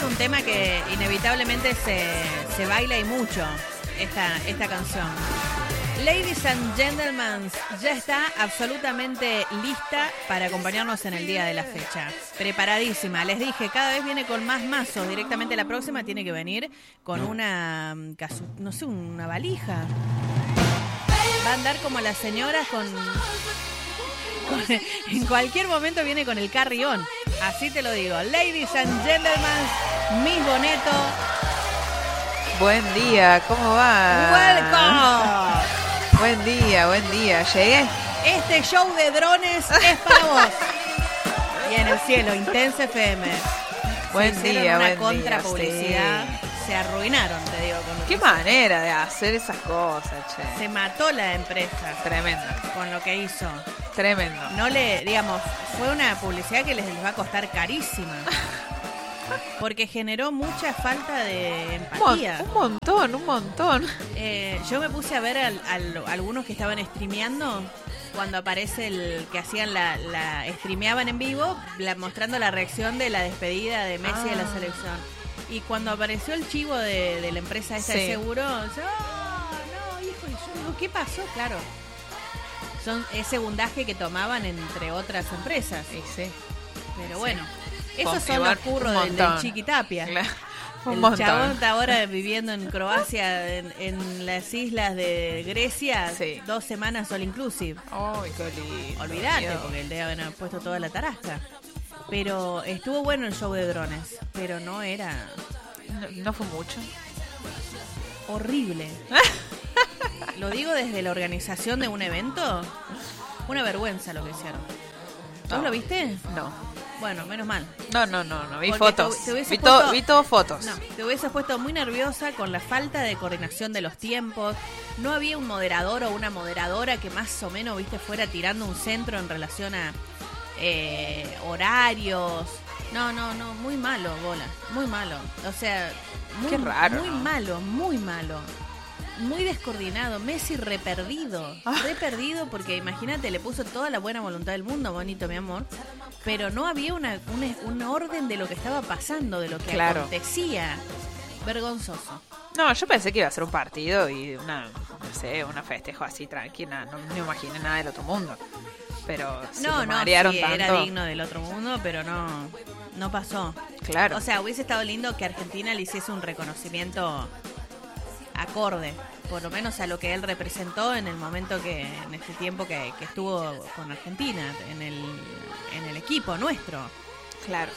un tema que inevitablemente se baila y mucho, esta canción. Ladies and Gentlemen, ya está absolutamente lista para acompañarnos en el día de la fecha. Preparadísima. Les dije, cada vez viene con más mazos. Directamente la próxima tiene que venir con una, no sé, una valija. Va a andar como las señoras en cualquier momento viene con el carry-on. Así te lo digo. Ladies and Gentlemen, Miss Boneto. Buen día, ¿cómo va? ¡Welcome! Buen día, llegué. Este show de drones es para vos. Y en el cielo, Intense FM. Buen día, una buen contrapublicidad. día, sí. Se arruinaron, te digo. Qué manera de hacer esas cosas, che. Se mató la empresa. Tremendo. Con lo que hizo. Tremendo. No digamos, fue una publicidad que les va a costar carísima. Porque generó mucha falta de empatía. Un montón. Yo me puse a ver algunos que estaban streameando cuando aparece el que hacían streameaban en vivo, mostrando la reacción de la despedida de Messi de la selección. Y cuando apareció el chivo de la empresa esta de seguro, yo, no, hijo, y yo digo, ¿qué pasó? Claro. Es segundaje que tomaban entre otras empresas. Sí. Pero bueno. Esos son los curros del Chiquitapia. Claro. El chabón está ahora viviendo en Croacia, en las islas de Grecia, 2 semanas all inclusive. Ay, qué lindo. Olvídate, porque él debe haber puesto toda la tarasca. Pero estuvo bueno el show de drones, pero no era... No fue mucho. Horrible. Lo digo desde la organización de un evento. Una vergüenza lo que hicieron. ¿Vos lo viste? No. Bueno, menos mal. No, vi porque fotos. Vi todo fotos. No, te hubieses puesto muy nerviosa con la falta de coordinación de los tiempos. No había un moderador o una moderadora que más o menos, fuera tirando un centro en relación a horarios. No, muy malo, bola. Muy malo. O sea, qué raro. Muy malo, muy malo. Muy descoordinado, Messi reperdido porque imagínate, le puso toda la buena voluntad del mundo, bonito mi amor, pero no había un orden de lo que estaba pasando, de lo que acontecía. Vergonzoso. No, yo pensé que iba a ser un partido y una festejo así tranquila, no me imaginé nada del otro mundo. Pero marearon tanto. Era digno del otro mundo, pero no pasó. Claro. O sea, hubiese estado lindo que Argentina le hiciese un reconocimiento acorde, por lo menos a lo que él representó en el momento en este tiempo que estuvo con Argentina, en el equipo nuestro. Clapero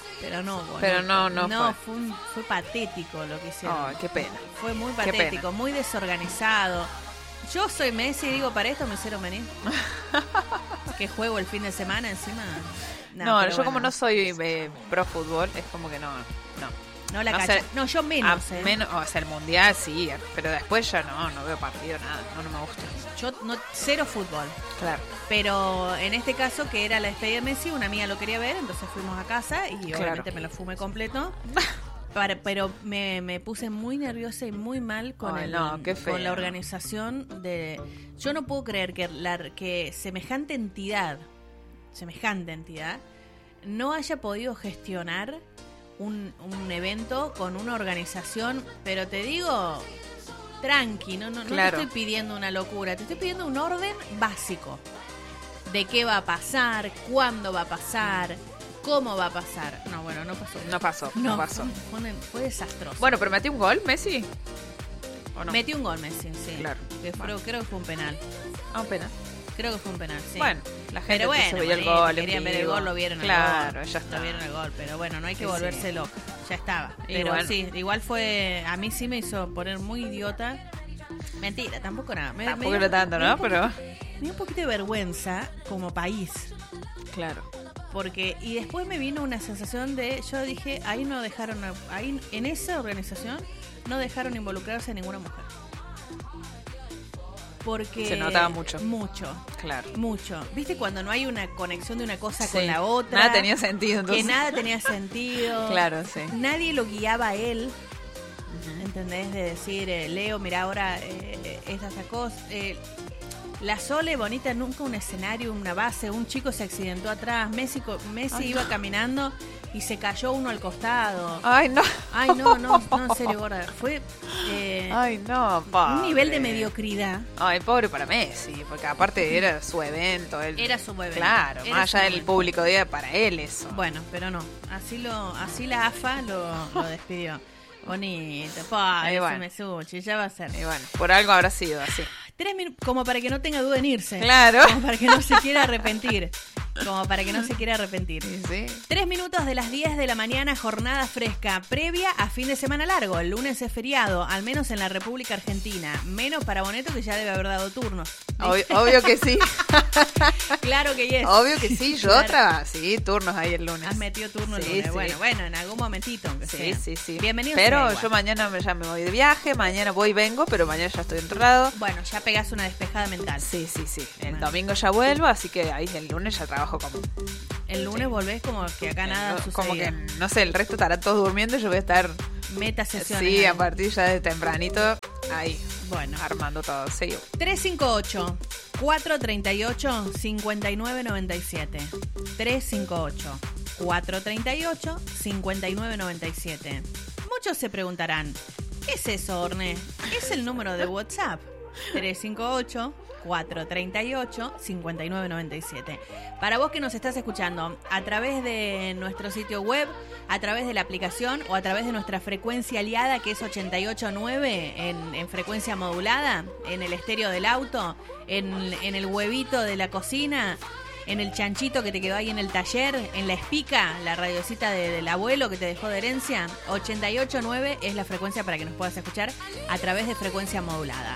fue patético lo que hicieron. Oh, qué pena. Fue muy patético, muy desorganizado. Yo soy Messi y digo, para esto me hicieron venir. Que juego el fin de semana encima. Como no soy pro fútbol, es como que no. No la cacha. No, yo menos. O sea, el mundial sí, pero después ya no veo partido, nada. No me gusta. Yo cero fútbol. Claro. Pero en este caso, que era la despedida de Messi, una amiga lo quería ver, entonces fuimos a casa y obviamente me lo fumé completo. Pero me puse muy nerviosa y muy mal con con la organización de... Yo no puedo creer que semejante entidad no haya podido gestionar un evento con una organización, pero te digo, tranqui, no te estoy pidiendo una locura, te estoy pidiendo un orden básico de qué va a pasar, cuándo va a pasar, cómo va a pasar. No, bueno, no pasó. No pasó. Fue desastroso. Bueno, pero metió un gol, Messi. ¿O no? Metió un gol, Messi, sí. Claro. Creo que fue un penal. Un penal. Creo que fue un penal, sí. Bueno, la gente se vio el gol. Querían ver el gol, lo vieron el gol. Claro, ya está. Lo vieron el gol, pero bueno, no hay que volverse loca. Ya estaba. Pero sí, igual fue... A mí sí me hizo poner muy idiota. Mentira, tampoco nada. Tampoco era tanto, ¿no? Pero... Me dio un poquito de vergüenza como país. Claro. Porque... Y después me vino una sensación de... Yo dije, ahí no dejaron... Ahí en esa organización no dejaron involucrarse a ninguna mujer. Porque se notaba mucho. Claro. Mucho. ¿Viste cuando no hay una conexión de una cosa con la otra? Nada tenía sentido. Entonces. Que nada tenía sentido. Claro, sí. Nadie lo guiaba a él. ¿Entendés? De decir, Leo, mira ahora esta cosa. La Sole, bonita, nunca un escenario, una base, un chico se accidentó atrás, Messi iba caminando y se cayó uno al costado. Ay, no. Ay, no, en serio, gorda. Fue ay, no, pobre. Un nivel de mediocridad. Ay, pobre para Messi, porque aparte era su evento. Era su evento. Claro, más allá del público, era para él eso. Bueno, pero no. Así la AFA lo despidió. Bonito, ya va a ser. Y bueno, por algo habrá sido así. 3 minutos, como para que no tenga duda en irse. Claro. Como para que no se quiera arrepentir. Sí. 3 minutos de las 10 de la mañana, jornada fresca, previa a fin de semana largo. El lunes es feriado, al menos en la República Argentina. Menos para Boneto, que ya debe haber dado turnos. Obvio que sí. Claro que yes. Obvio que sí, yo sí, turnos ahí el lunes. Has metido turno el lunes. Sí. Bueno, en algún momentito. Sí. Bienvenido. Pero yo mañana ya me voy de viaje, mañana voy y vengo, pero mañana ya estoy enterrado. Bueno, ya pegás una despejada mental. Sí. El domingo ya vuelvo, así que ahí el lunes ya trabajo como... El lunes volvés como que acá nada sucedió. Como que, no sé, el resto estarán todos durmiendo y yo voy a estar... Meta sesiones. Sí, a partir ya de tempranito, ahí. Bueno. Armando todo, sí. 358-438-5997. 358-438-5997. Muchos se preguntarán, ¿qué es eso, Orne? Es el número de WhatsApp. 358-438-5997. Para vos que nos estás escuchando a través de nuestro sitio web, a través de la aplicación o a través de nuestra frecuencia aliada, que es 88.9 en frecuencia modulada, en el estéreo del auto, en el huevito de la cocina, en el chanchito que te quedó ahí en el taller, en la espica, la radiocita del abuelo que te dejó de herencia. 88.9 es la frecuencia para que nos puedas escuchar a través de frecuencia modulada.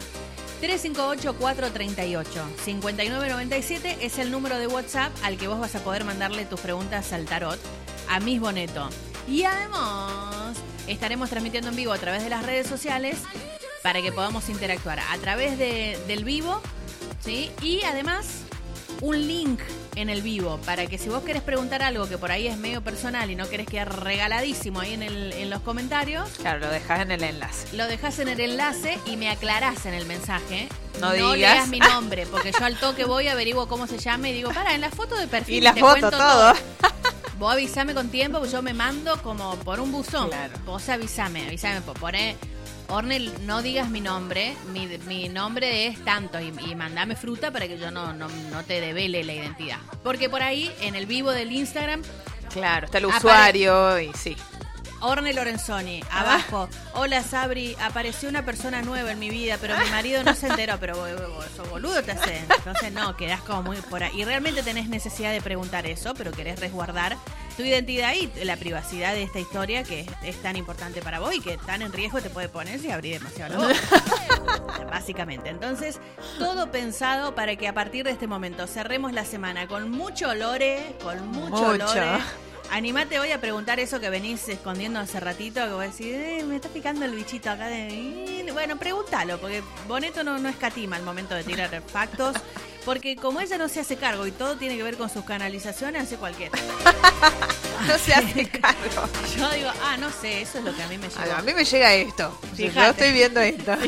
358-438-5997 es el número de WhatsApp al que vos vas a poder mandarle tus preguntas al tarot, a Miss Boneto. Y además estaremos transmitiendo en vivo a través de las redes sociales para que podamos interactuar a través del vivo, ¿sí? Y además un link en el vivo para que si vos querés preguntar algo que por ahí es medio personal y no querés quedar regaladísimo ahí en los comentarios, claro, lo dejás en el enlace. Lo dejás en el enlace y me aclarás en el mensaje. No digas. Leas mi nombre, porque yo al toque voy, averiguo cómo se llama y digo, en la foto de perfil y la te foto, cuento todo. Vos avísame con tiempo, porque yo me mando como por un buzón. Claro. Vos avísame, poné... Ornel, no digas mi nombre, mi nombre es tanto y mandame fruta para que yo no te devele la identidad. Porque por ahí, en el vivo del Instagram... Claro, está el usuario y sí. Orne Lorenzoni, abajo. Hola Sabri, apareció una persona nueva en mi vida, pero mi marido no se enteró, pero vos sos boludo te haces. Entonces no, quedás como muy por ahí. Y realmente tenés necesidad de preguntar eso, pero querés resguardar tu identidad y la privacidad de esta historia que es tan importante para vos y que tan en riesgo te puede poner si abrís demasiado la boca. Básicamente. Entonces, todo pensado para que a partir de este momento cerremos la semana con mucho olore, olore. Animate hoy a preguntar eso que venís escondiendo hace ratito, que vos decís, me está picando el bichito acá de... Bueno, pregúntalo, porque Boneto no escatima al momento de tirar factos, porque como ella no se hace cargo y todo tiene que ver con sus canalizaciones, hace cualquiera. No se hace cargo. Yo digo, no sé, eso es lo que a mí me llega. A mí me llega esto. Fíjate. Yo estoy viendo esto.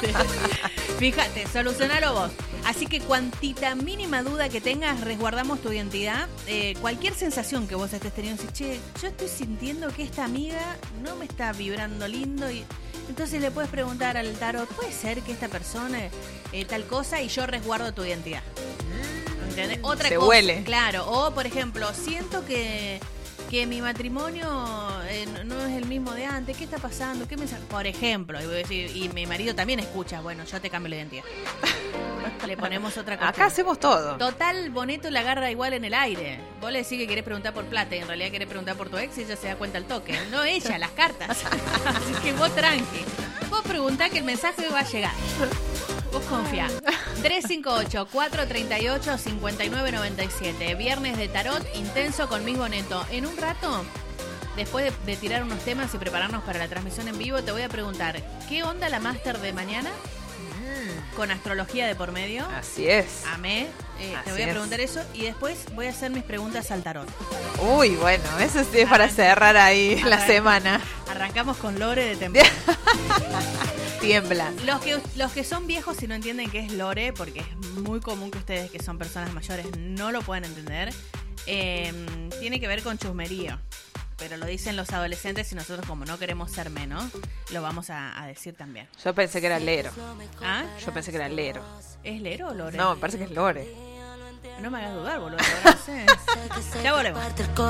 Fíjate, solucionalo vos. Así que cuantita mínima duda que tengas, resguardamos tu identidad. Cualquier sensación que vos estés teniendo, che, yo estoy sintiendo que esta amiga no me está vibrando lindo y entonces le puedes preguntar al tarot, ¿puede ser que esta persona tal cosa y yo resguardo tu identidad? ¿Entendés? Otra se cosa, huele. Claro, o por ejemplo, siento que mi matrimonio no es el mismo de antes. ¿Qué está pasando? ¿Qué me por ejemplo, y voy a decir, y mi marido también escucha, bueno, yo te cambio la identidad. Le ponemos otra cosa. Acá hacemos todo. Total, Boneto la agarra igual en el aire. Vos le decís que querés preguntar por plata y en realidad querés preguntar por tu ex y ella se da cuenta al toque. No ella, las cartas. Así que vos tranqui. Vos preguntá que el mensaje va a llegar. Vos confiá. 358-438-5997. Viernes de tarot intenso con Miss Boneto. En un rato, después de tirar unos temas y prepararnos para la transmisión en vivo, te voy a preguntar, ¿qué onda la máster de mañana? Con astrología de por medio. Así es. Amé. Te voy a preguntar eso y después voy a hacer mis preguntas al tarot. Uy, bueno, eso sí es para cerrar ahí la semana. Arrancamos con lore de temprano. Tiemblan. Los que son viejos y no entienden qué es lore, porque es muy común que ustedes que son personas mayores no lo puedan entender, tiene que ver con chusmerío. Pero lo dicen los adolescentes y nosotros, como no queremos ser menos, lo vamos a decir también. Yo pensé que era lero. ¿Ah? Yo pensé que era lero. ¿Es lero o lore? No, me parece que es lore. No me hagas dudar, boludo. No sé. Ya volvemos.